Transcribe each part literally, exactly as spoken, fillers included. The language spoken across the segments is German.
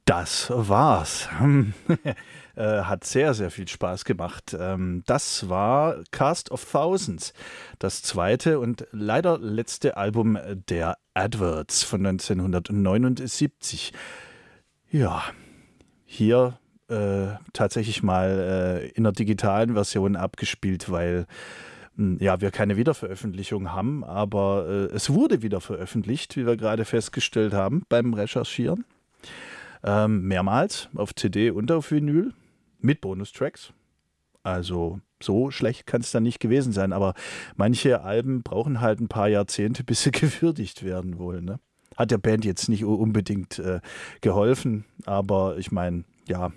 Das war's. Äh, Hat sehr, sehr viel Spaß gemacht. Ähm, Das war Cast of Thousands, das zweite und leider letzte Album der Adverts von neunzehnhundertneunundsiebzig. Ja, hier äh, tatsächlich mal äh, in der digitalen Version abgespielt, weil mh, ja, wir keine Wiederveröffentlichung haben, aber äh, es wurde wieder veröffentlicht, wie wir gerade festgestellt haben beim Recherchieren. Ähm, mehrmals auf C D und auf Vinyl mit Bonustracks. Also so schlecht kann es dann nicht gewesen sein, aber manche Alben brauchen halt ein paar Jahrzehnte, bis sie gewürdigt werden wohl. Ne? Hat der Band jetzt nicht u- unbedingt äh, geholfen, aber ich meine, ja,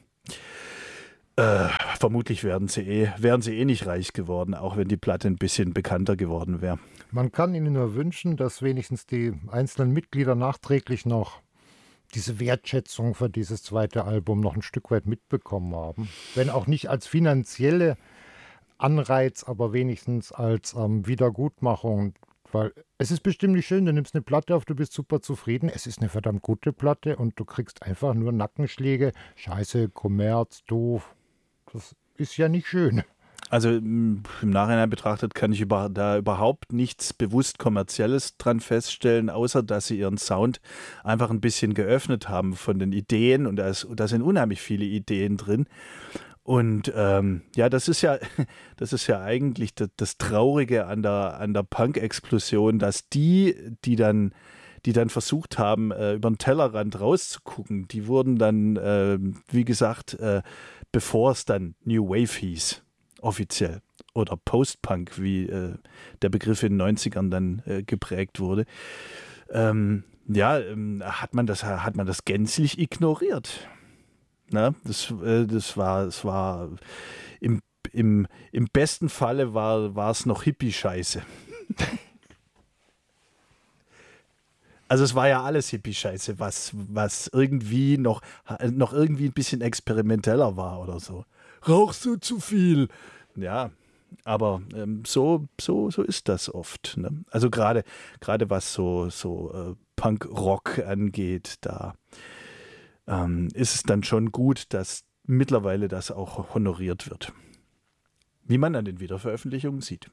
äh, vermutlich werden sie, eh, wären sie eh nicht reich geworden, auch wenn die Platte ein bisschen bekannter geworden wäre. Man kann ihnen nur wünschen, dass wenigstens die einzelnen Mitglieder nachträglich noch diese Wertschätzung für dieses zweite Album noch ein Stück weit mitbekommen haben. Wenn auch nicht als finanzielle Anreiz, aber wenigstens als ähm, Wiedergutmachung. Weil es ist bestimmt nicht schön, du nimmst eine Platte auf, du bist super zufrieden. Es ist eine verdammt gute Platte und du kriegst einfach nur Nackenschläge. Scheiße, Kommerz, doof. Das ist ja nicht schön. Also m, im Nachhinein betrachtet kann ich über, da überhaupt nichts bewusst Kommerzielles dran feststellen, außer dass sie ihren Sound einfach ein bisschen geöffnet haben von den Ideen und da, ist, da sind unheimlich viele Ideen drin. Und ähm, ja, das ist ja, das ist ja eigentlich das, das Traurige an der, an der Punk-Explosion, dass die, die dann, die dann versucht haben, äh, über den Tellerrand rauszugucken, die wurden dann, äh, wie gesagt, äh, bevor es dann New Wave hieß, offiziell, oder Post-Punk, wie äh, der Begriff in den neunzigern dann äh, geprägt wurde, ähm, ja, ähm, hat man das, hat man das gänzlich ignoriert. Ne? Das, äh, das war, es war im, im, im besten Falle war, war es noch Hippie-Scheiße. Also es war ja alles Hippie-Scheiße, was, was irgendwie noch, noch irgendwie ein bisschen experimenteller war oder so. Rauchst du zu viel? Ja, aber ähm, so, so, so ist das oft. Ne? Also gerade gerade was so, so äh, Punk-Rock angeht, da ähm, ist es dann schon gut, dass mittlerweile das auch honoriert wird. Wie man an den Wiederveröffentlichungen sieht.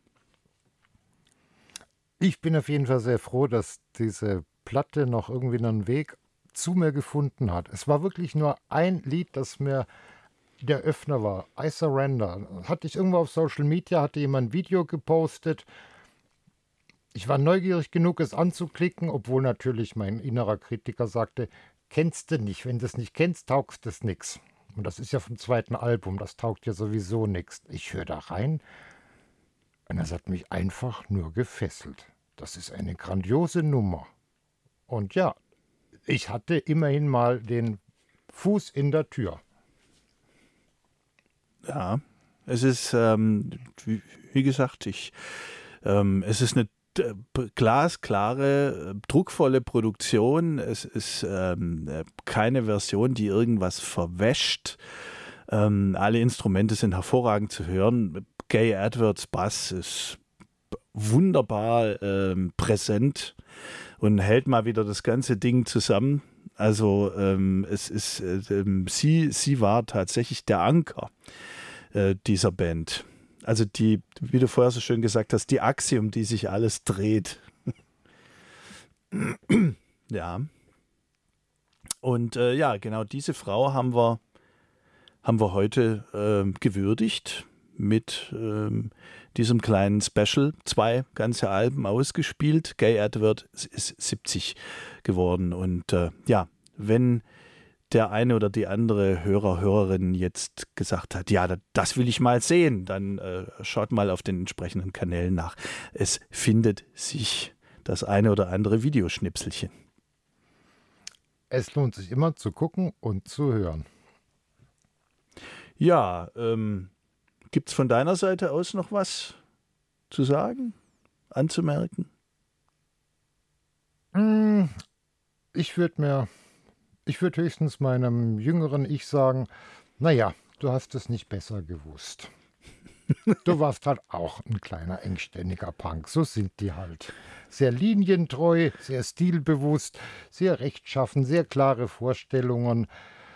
Ich bin auf jeden Fall sehr froh, dass diese Platte noch irgendwie einen Weg zu mir gefunden hat. Es war wirklich nur ein Lied, das mir der Öffner war. I Surrender. Hatte ich irgendwo auf Social Media, hatte jemand ein Video gepostet. Ich war neugierig genug, es anzuklicken, obwohl natürlich mein innerer Kritiker sagte, kennst du nicht. Wenn du es nicht kennst, taugt es nix. Und das ist ja vom zweiten Album, das taugt ja sowieso nichts. Ich höre da rein und das hat mich einfach nur gefesselt. Das ist eine grandiose Nummer. Und ja, ich hatte immerhin mal den Fuß in der Tür. Ja, es ist, ähm, wie, wie gesagt, ich, ähm, es ist eine d- b- glasklare, äh, druckvolle Produktion. Es ist ähm, äh, keine Version, die irgendwas verwäscht. Ähm, alle Instrumente sind hervorragend zu hören. Gay Edwards Bass ist wunderbar ähm, präsent und hält mal wieder das ganze Ding zusammen. Also ähm, es ist, äh, ähm, sie, sie war tatsächlich der Anker äh, dieser Band. Also die, wie du vorher so schön gesagt hast, die Achse, um die sich alles dreht. Ja. Und äh, ja, genau diese Frau haben wir, haben wir heute ähm, gewürdigt mit ähm, diesem kleinen Special. Zwei ganze Alben ausgespielt. Gay Edward ist siebzig geworden. Und äh, ja, wenn der eine oder die andere Hörer, Hörerin jetzt gesagt hat, ja, da- das will ich mal sehen, dann äh, schaut mal auf den entsprechenden Kanälen nach. Es findet sich das eine oder andere Videoschnipselchen. Es lohnt sich immer zu gucken und zu hören. Ja, ähm, gibt es von deiner Seite aus noch was zu sagen, anzumerken? Hm, Ich würde mir, ich würde höchstens meinem jüngeren Ich sagen, naja, du hast es nicht besser gewusst. Du warst halt auch ein kleiner engständiger Punk, so sind die halt. Sehr linientreu, sehr stilbewusst, sehr rechtschaffen, sehr klare Vorstellungen.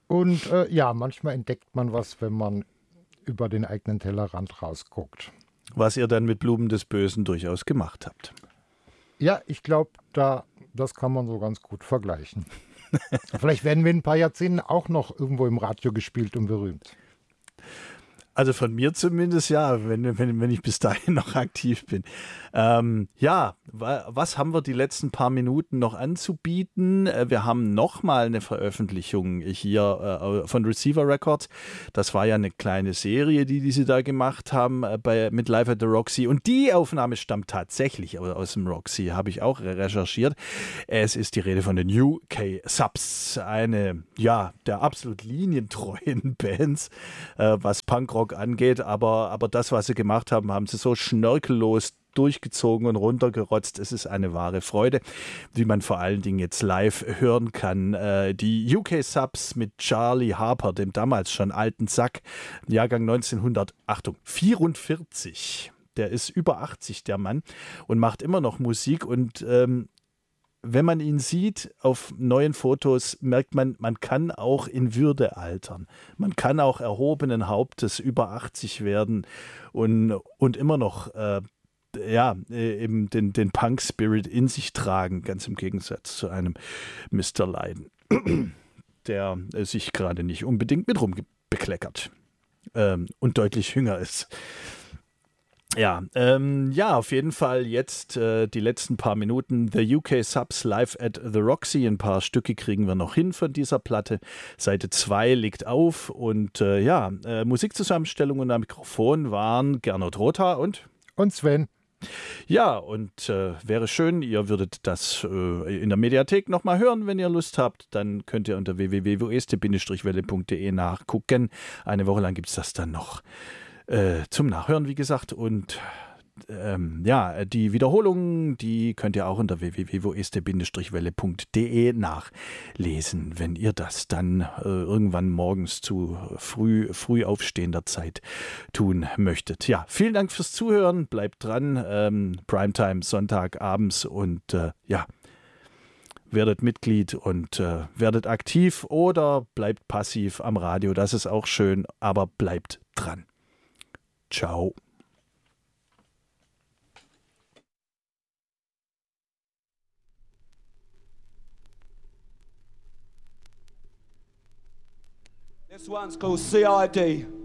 Und äh, ja, manchmal entdeckt man was, wenn man über den eigenen Tellerrand rausguckt. Was ihr dann mit Blumen des Bösen durchaus gemacht habt. Ja, ich glaube, da, das kann man so ganz gut vergleichen. Vielleicht werden wir in ein paar Jahrzehnten auch noch irgendwo im Radio gespielt und berühmt. Also von mir zumindest, ja, wenn, wenn, wenn ich bis dahin noch aktiv bin. Ähm, ja, wa- was haben wir die letzten paar Minuten noch anzubieten? Äh, Wir haben nochmal eine Veröffentlichung hier äh, von Receiver Records. Das war ja eine kleine Serie, die, die sie da gemacht haben äh, bei, mit Live at the Roxy. Und die Aufnahme stammt tatsächlich aus, aus dem Roxy, habe ich auch re- recherchiert. Es ist die Rede von den U K Subs, eine, ja, der absolut linientreuen Bands, äh, was Punkrock angeht, aber, aber das, was sie gemacht haben, haben sie so schnörkellos durchgezogen und runtergerotzt. Es ist eine wahre Freude, wie man vor allen Dingen jetzt live hören kann. Äh, die U K Subs mit Charlie Harper, dem damals schon alten Sack, Jahrgang neunzehnhundert, Achtung, vierundvierzig. Der ist über achtzig, der Mann, und macht immer noch Musik. Und ähm, wenn man ihn sieht auf neuen Fotos, merkt man, man kann auch in Würde altern. Man kann auch erhobenen Hauptes über achtzig werden und, und immer noch äh, ja, äh, eben den, den Punk-Spirit in sich tragen, ganz im Gegensatz zu einem Mister Lydon, der äh, sich gerade nicht unbedingt mit rumbekleckert ähm, und deutlich jünger ist. Ja, ähm, ja, auf jeden Fall jetzt äh, die letzten paar Minuten. The U K Subs live at the Roxy. Ein paar Stücke kriegen wir noch hin von dieser Platte. Seite zwei liegt auf und äh, ja, äh, Musikzusammenstellung und am Mikrofon waren Gernot Rotha und Und Sven. ja, und äh, wäre schön, ihr würdet das äh, in der Mediathek nochmal hören, wenn ihr Lust habt. Dann könnt ihr unter w w w punkt este welle punkt de nachgucken. Eine Woche lang gibt es das dann noch. Äh, zum Nachhören, wie gesagt. Und ähm, ja, die Wiederholung, die könnt ihr auch unter w w w punkt este welle punkt de nachlesen, wenn ihr das dann äh, irgendwann morgens zu früh, früh aufstehender Zeit tun möchtet. Ja, vielen Dank fürs Zuhören. Bleibt dran. Ähm, Primetime Sonntagabends und äh, ja, werdet Mitglied und äh, werdet aktiv oder bleibt passiv am Radio. Das ist auch schön, aber bleibt dran. Ciao. This one's called C I D.